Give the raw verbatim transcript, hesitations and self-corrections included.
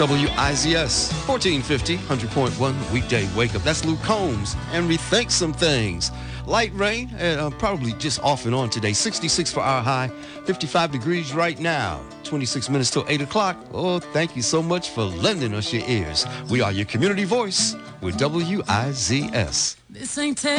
W I Z S, fourteen fifty, one hundred point one weekday wake up. That's Luke Combs, and rethink some things. Light rain, uh, probably just off and on today. sixty-six for our high, fifty-five degrees right now. twenty-six minutes till eight o'clock. Oh, thank you so much for lending us your ears. We are your community voice with W I Z S. This ain't